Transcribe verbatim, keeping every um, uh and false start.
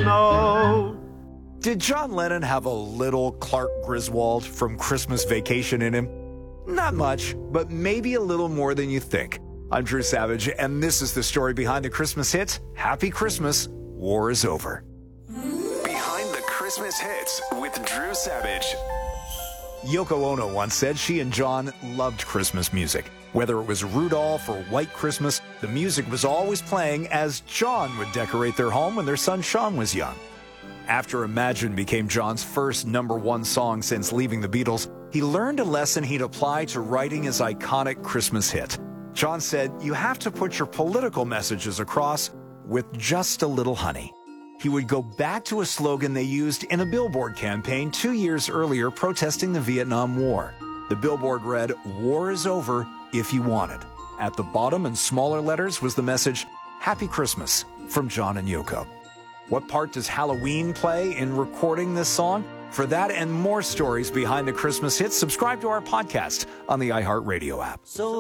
know. Did John Lennon have a little Clark Griswold from Christmas Vacation in him? Not much, but maybe a little more than you think. I'm Drew Savage, and this is the story behind the Christmas hits. Happy Christmas, war is over. Behind the Christmas hits with Drew Savage. Yoko Ono once said she and John loved Christmas music. Whether it was Rudolph or White Christmas, the music was always playing as John would decorate their home when their son Sean was young. After Imagine became John's first number one song since leaving the Beatles, he learned a lesson he'd apply to writing his iconic Christmas hit. John said, "You have to put your political messages across with just a little honey." He would go back to a slogan they used in a Billboard campaign two years earlier protesting the Vietnam War. The billboard read, "War is over if you want it." At the bottom in smaller letters was the message, "Happy Christmas" from John and Yoko. What part does Halloween play in recording this song? For that and more stories behind the Christmas hits, subscribe to our podcast on the iHeartRadio app. So